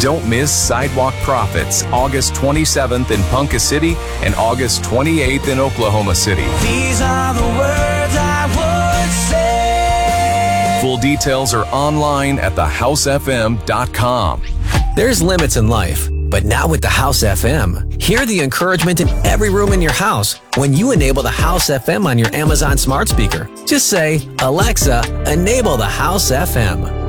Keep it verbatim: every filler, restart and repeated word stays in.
Don't miss Sidewalk Prophets, August twenty-seventh in Ponca City and August twenty-eighth in Oklahoma City. These are the words I would say. Full details are online at the house f m dot com. There's limits in life, but not with the House F M. Hear the encouragement in every room in your house when you enable the House F M on your Amazon smart speaker. Just say, Alexa, enable the House F M.